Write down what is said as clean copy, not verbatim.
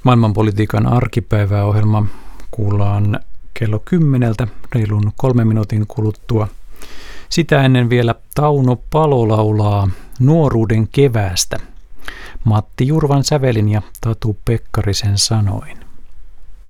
Maailmanpolitiikan arkipäiväohjelma kuullaan kello 10 reilun 3 minuutin kuluttua. Sitä ennen vielä Tauno Palo laulaa Nuoruuden keväästä Matti Jurvan sävelin ja Tatu Pekkarisen sanoin.